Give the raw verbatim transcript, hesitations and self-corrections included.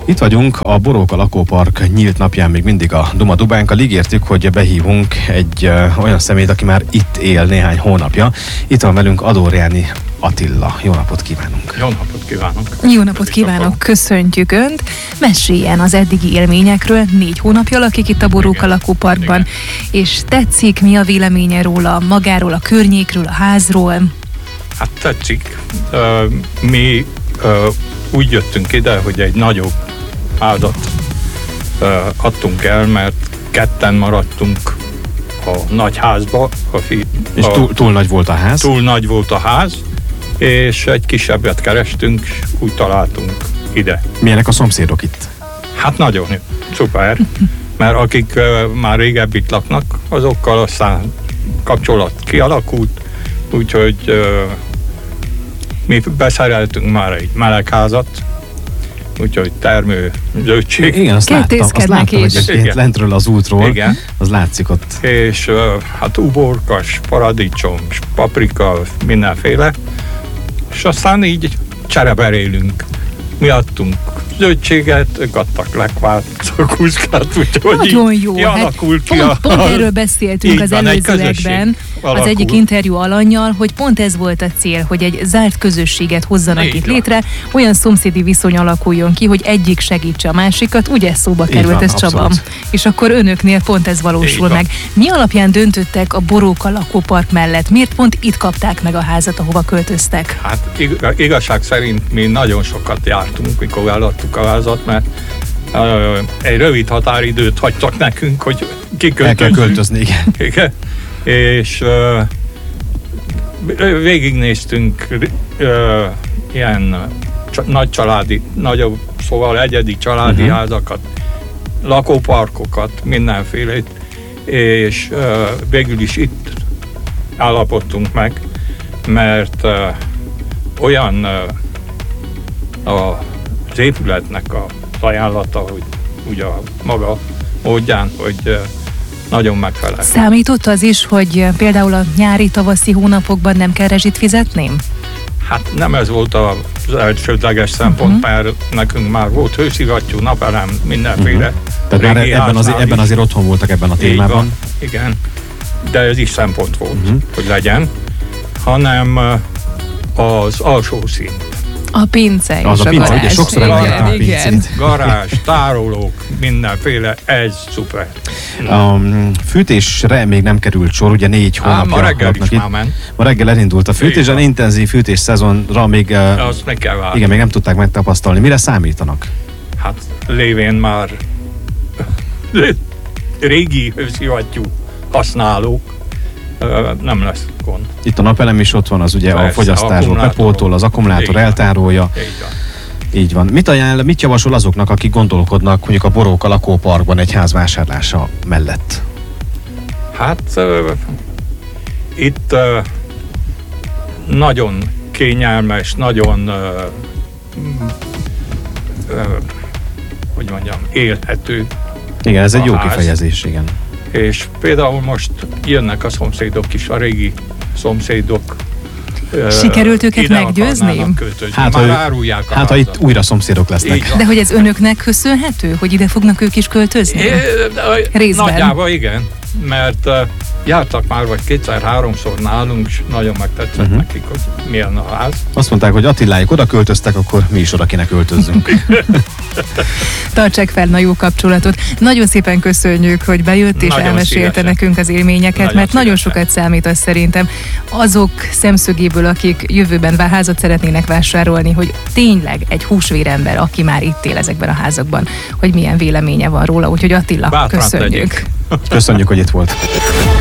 Itt vagyunk a Boróka lakópark nyílt napján, még mindig a Duma Dubánkkal. Ígértük, hogy behívunk egy ö, olyan személyt, aki már itt él néhány hónapja. Itt van velünk Adorjáni Attila. Jó napot kívánunk! Jó napot kívánok! Jó napot kívánok! Köszöntjük Önt! Meséljen az eddigi élményekről. Négy hónapja lakik itt a Boróka lakóparkban. Igen. És tetszik, mi a véleménye róla, magáról, a környékről, a házról? Hát tetszik. Uh, mi uh, úgy jöttünk ide, hogy egy nagyobb házat uh, adtunk el, mert ketten maradtunk a nagy házba. A fi, és a, túl, túl nagy volt a ház? Túl nagy volt a ház, és egy kisebbet kerestünk, és úgy találtunk ide. Milyenek a szomszédok itt? Hát nagyon jó, szuper, mert akik uh, már régebb itt laknak, azokkal aztán kapcsolat kialakult, úgyhogy uh, mi beszereltünk már egy melegházat, úgyhogy termő zöldség. Igen, azt láttam, azt láttam is. egyébként lentről az útról, igen. Az látszik ott. És uh, hát uborkas, paradicsom, paprika, mindenféle, és aztán így csereberélünk. Mi adtunk zöldséget, ők adtak lekvárt, szakuszkát, úgyhogy nagyon így jó. kialakult hát ki pont, a... pont erről beszéltünk az van, előzőekben, az egyik interjú alannyal, hogy pont ez volt a cél, hogy egy zárt közösséget hozzanak így itt van. létre, olyan szomszédi viszony alakuljon ki, hogy egyik segítse a másikat, ugye szóba került van, ez, Csaba? És akkor önöknél pont ez valósul meg. Mi alapján döntöttek a Boróka lakópark mellett? Miért pont itt kapták meg a házat, ahova költöztek? Hát igazság szerint mi nagyon sokat jártunk, mikor eladtuk a házat, mert uh, egy rövid határidőt hagytak nekünk, hogy kiköltözzünk. El kell költözni, igen. igen. És uh, végignéztünk uh, ilyen c- nagy családi, nagyobb, szóval egyedi családi uh-huh. házakat, lakóparkokat, mindenfélét, és uh, végül is itt állapodtunk meg, mert uh, olyan uh, a, az épületnek a ajánlata, hogy ugye a maga módján, hogy uh, nagyon megfelel. Számított az is, hogy például a nyári-tavaszi hónapokban nem kell rezsit fizetni? Hát nem ez volt az elsődleges szempont, uh-huh. mert nekünk már volt hőszivattyú, napelem, mindenféle. Uh-huh. Tehát már ebben azért, ebben azért otthon voltak ebben a témában. Van, igen, de ez is szempont volt, uh-huh. hogy legyen, hanem az alsó szint. A pince az és a, a pince, garázs. ugye sokszor emlegettem a pincét. Garázs, tárolók, mindenféle, ez szuper. A fűtésre még nem került sor, ugye négy hónapja. Ma reggel is már ment. Ma reggel elindult a fűtés, a intenzív fűtés szezonra még, azt meg kell várni. Igen, még nem tudták megtapasztalni. Mire számítanak? Hát lévén már régi hőszivattyú használók, nem lesz gond. Itt a napelem is ott van, az ugye persze, a fogyasztásból bepótol, az akkumulátor eltárolja. Így van. Így van. Mit ajánl, mit javasol azoknak, akik gondolkodnak mondjuk a Boróka lakóparkban egy ház vásárlása mellett? Hát uh, itt uh, nagyon kényelmes, nagyon uh, uh, hogy mondjam, élhető. Igen, ez egy jó ház. Kifejezés, igen. És például most jönnek a szomszédok is, a régi szomszédok. Sikerült őket meggyőzni? Hát, már ha, árulják a hát ha itt újra szomszédok lesznek. De hogy ez önöknek köszönhető, hogy ide fognak ők is költözni? É, Részben. Nagyjából igen, mert uh, jártak már vagy kétszer-háromszor nálunk, és nagyon megtetszett uh-huh. nekik, hogy milyen a ház. Azt mondták, hogy Attiláik oda költöztek, akkor mi is oda kéne költözzünk. Tartsák fel a jó kapcsolatot. Nagyon szépen köszönjük, hogy bejött és nagyon elmesélte szívesen. nekünk az élményeket, nagyon mert szívesen. Nagyon sokat számít az szerintem azok szemszögéből, akik jövőben házat szeretnének vásárolni, hogy tényleg egy húsvérember, aki már itt él ezekben a házakban, hogy milyen véleménye van róla. Úgyhogy Attila, Bátran köszönjük. Tegyük. Köszönjük, hogy itt volt.